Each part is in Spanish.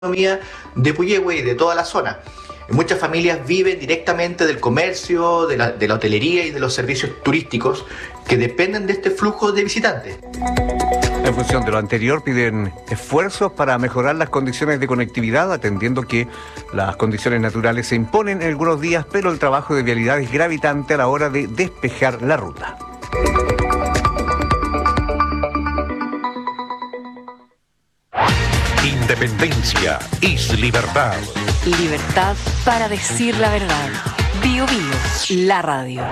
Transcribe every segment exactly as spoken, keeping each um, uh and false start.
economía de Puyehue y de toda la zona. Muchas familias viven directamente del comercio, de la, de la hotelería y de los servicios turísticos que dependen de este flujo de visitantes. En función de lo anterior, piden esfuerzos para mejorar las condiciones de conectividad, atendiendo que las condiciones naturales se imponen en algunos días, pero el trabajo de vialidad es gravitante a la hora de despejar la ruta. Independencia es libertad. Libertad para decir la verdad. Bio Bio, la radio.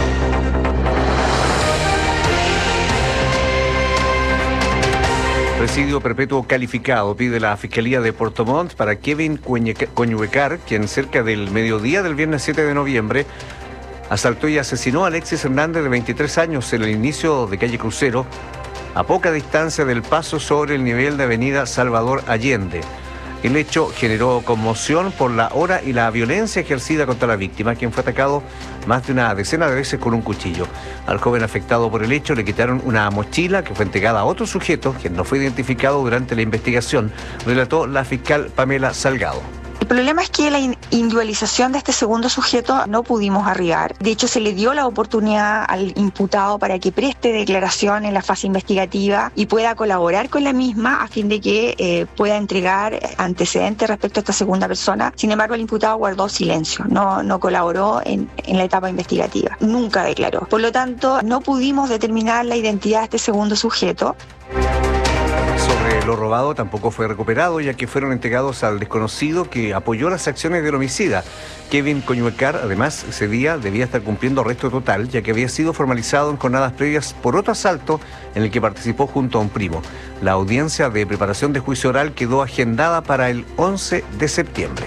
Presidio perpetuo calificado pide la Fiscalía de Puerto Montt para Kevin Coñuecar, quien cerca del mediodía del viernes siete de noviembre asaltó y asesinó a Alexis Hernández, de veintitrés años, en el inicio de calle Crucero, a poca distancia del paso sobre el nivel de avenida Salvador Allende. El hecho generó conmoción por la hora y la violencia ejercida contra la víctima, quien fue atacado más de una decena de veces con un cuchillo. Al joven afectado por el hecho le quitaron una mochila que fue entregada a otro sujeto, quien no fue identificado durante la investigación, relató la fiscal Pamela Salgado. El problema es que la individualización de este segundo sujeto no pudimos arribar. De hecho, se le dio la oportunidad al imputado para que preste declaración en la fase investigativa y pueda colaborar con la misma a fin de que eh, pueda entregar antecedentes respecto a esta segunda persona. Sin embargo, el imputado guardó silencio, no, no colaboró en, en la etapa investigativa. Nunca declaró. Por lo tanto, no pudimos determinar la identidad de este segundo sujeto. Sobre lo robado tampoco fue recuperado, ya que fueron entregados al desconocido que apoyó las acciones del homicida. Kevin Coñuecar, además, ese día debía estar cumpliendo arresto total, ya que había sido formalizado en jornadas previas por otro asalto en el que participó junto a un primo. La audiencia de preparación de juicio oral quedó agendada para el once de septiembre.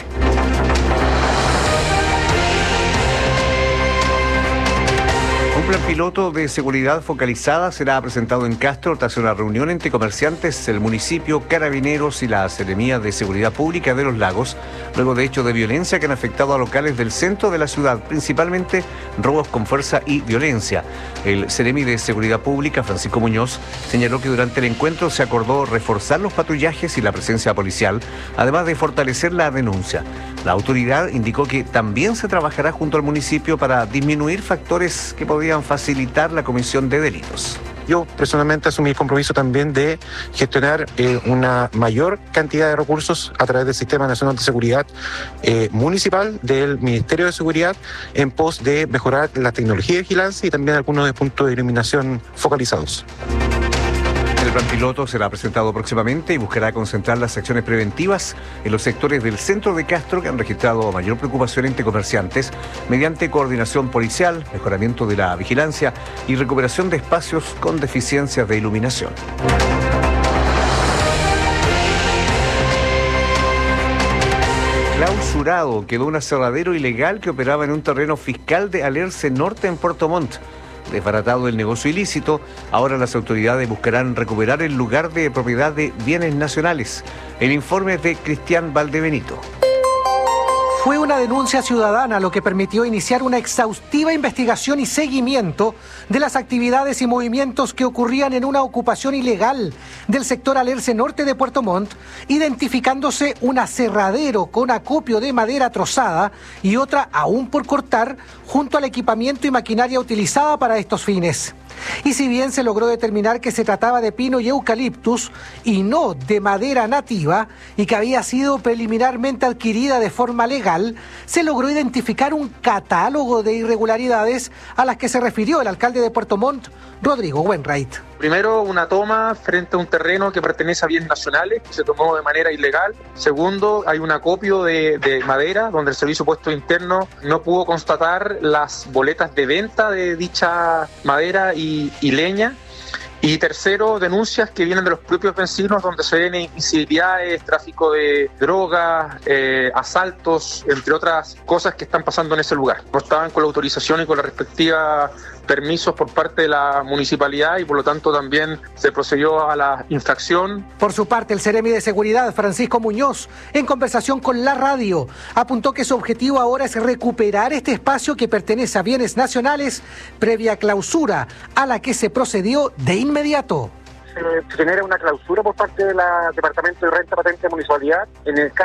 Un plan piloto de seguridad focalizada será presentado en Castro tras una reunión entre comerciantes, el municipio, carabineros y la Seremía de Seguridad Pública de Los Lagos, luego de hechos de violencia que han afectado a locales del centro de la ciudad, principalmente robos con fuerza y violencia. El Seremi de Seguridad Pública, Francisco Muñoz, señaló que durante el encuentro se acordó reforzar los patrullajes y la presencia policial, además de fortalecer la denuncia. La autoridad indicó que también se trabajará junto al municipio para disminuir factores que podrían facilitar la comisión de delitos. Yo personalmente asumí el compromiso también de gestionar eh, una mayor cantidad de recursos a través del Sistema Nacional de Seguridad eh, Municipal, del Ministerio de Seguridad, en pos de mejorar la tecnología de vigilancia y también algunos de puntos de iluminación focalizados. El plan piloto será presentado próximamente y buscará concentrar las acciones preventivas en los sectores del centro de Castro que han registrado mayor preocupación entre comerciantes mediante coordinación policial, mejoramiento de la vigilancia y recuperación de espacios con deficiencias de iluminación. Clausurado quedó un aserradero ilegal que operaba en un terreno fiscal de Alerce Norte en Puerto Montt. Desbaratado el negocio ilícito, ahora las autoridades buscarán recuperar el lugar de propiedad de bienes nacionales. El informe es de Cristian Valdebenito. Fue una denuncia ciudadana lo que permitió iniciar una exhaustiva investigación y seguimiento de las actividades y movimientos que ocurrían en una ocupación ilegal del sector Alerce Norte de Puerto Montt, identificándose un aserradero con acopio de madera trozada y otra aún por cortar junto al equipamiento y maquinaria utilizada para estos fines. Y si bien se logró determinar que se trataba de pino y eucaliptus y no de madera nativa y que había sido preliminarmente adquirida de forma legal, se logró identificar un catálogo de irregularidades a las que se refirió el alcalde de Puerto Montt, Rodrigo Wainwright. Primero, una toma frente a un terreno que pertenece a bienes nacionales, que se tomó de manera ilegal. Segundo, hay un acopio de, de madera, donde el Servicio de Puestos Internos no pudo constatar las boletas de venta de dicha madera y, y leña. Y tercero, denuncias que vienen de los propios vecinos, donde se ven incivilidades, tráfico de drogas, eh, asaltos, entre otras cosas que están pasando en ese lugar. No estaban con la autorización y con la respectiva permisos por parte de la municipalidad y por lo tanto también se procedió a la infracción. Por su parte, el Seremi de Seguridad, Francisco Muñoz, en conversación con la radio, apuntó que su objetivo ahora es recuperar este espacio que pertenece a bienes nacionales previa clausura a la que se procedió de inmediato. se, se genera una clausura por parte del Departamento de Renta, Patente y Municipalidad. En el